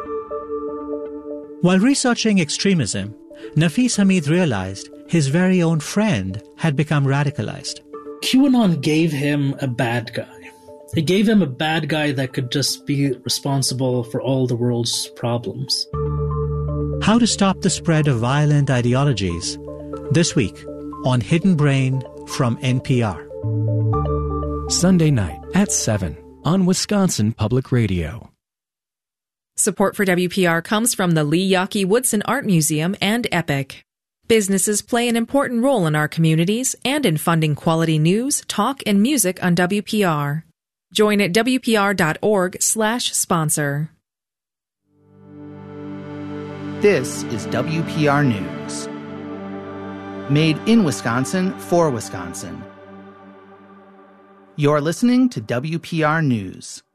While researching extremism, Nafis Hamid realized his very own friend had become radicalized. QAnon gave him a bad guy. It gave him a bad guy that could just be responsible for all the world's problems. How to stop the spread of violent ideologies. This week on Hidden Brain from NPR. Sunday night at 7 on Wisconsin Public Radio. Support for WPR comes from the Lee Yawkey Woodson Art Museum and EPIC. Businesses play an important role in our communities and in funding quality news, talk, and music on WPR. Join at WPR.org/sponsor. This is WPR News. Made in Wisconsin for Wisconsin. You're listening to WPR News.